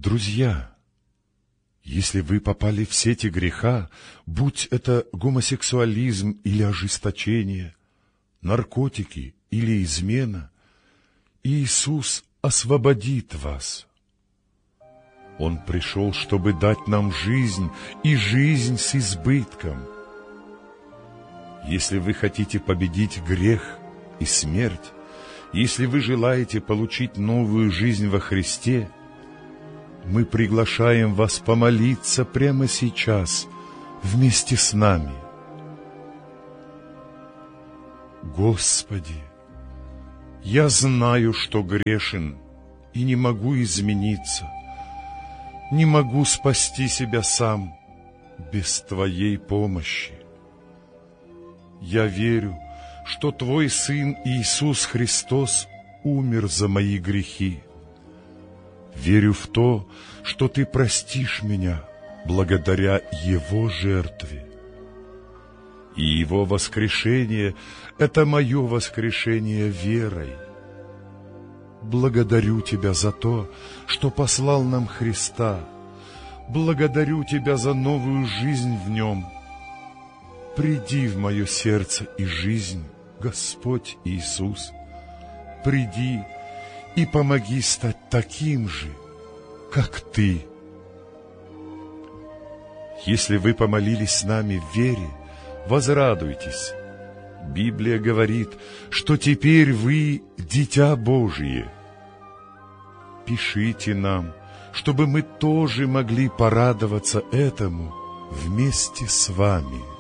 Друзья, если вы попали в сети греха, будь это гомосексуализм или ожесточение, наркотики или измена, Иисус освободит вас. Он пришел, чтобы дать нам жизнь, и жизнь с избытком. Если вы хотите победить грех и смерть, если вы желаете получить новую жизнь во Христе, мы приглашаем вас помолиться прямо сейчас вместе с нами. Господи, я знаю, что грешен и не могу измениться, не могу спасти себя сам без Твоей помощи. Я верю, что Твой Сын Иисус Христос умер за мои грехи. Верю в то, что Ты простишь меня благодаря Его жертве. И Его воскрешение — это мое воскрешение верой. Благодарю Тебя за то, что послал нам Христа. Благодарю Тебя за новую жизнь в Нем. Приди в мое сердце и жизнь, Господь Иисус. Приди и помоги стать таким же, как Ты. Если вы помолились с нами в вере, возрадуйтесь. Библия говорит, что теперь вы дитя Божие. Пишите нам, чтобы мы тоже могли порадоваться этому вместе с вами.